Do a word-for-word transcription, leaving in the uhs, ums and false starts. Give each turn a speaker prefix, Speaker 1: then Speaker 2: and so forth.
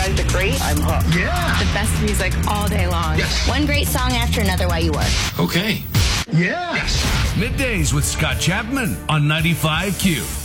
Speaker 1: guys are great. I'm hooked.
Speaker 2: Yeah.
Speaker 3: The best music all day long.
Speaker 2: Yes.
Speaker 4: One great song after another while you work.
Speaker 5: Okay.
Speaker 2: Yeah.
Speaker 5: Yes.
Speaker 6: Middays with Scott Chapman on ninety-five Q.